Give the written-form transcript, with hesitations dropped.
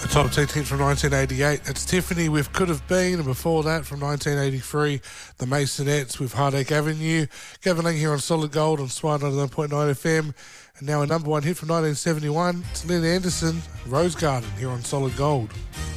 Top 10 hit from 1988. That's Tiffany with Could Have Been, and before that from 1983, the Masonettes with Heartache Avenue. Gavin Lang here on Solid Gold on Swan 99.9 FM. And now a number one hit from 1971. It's Lynn Anderson, Rose Garden here on Solid Gold.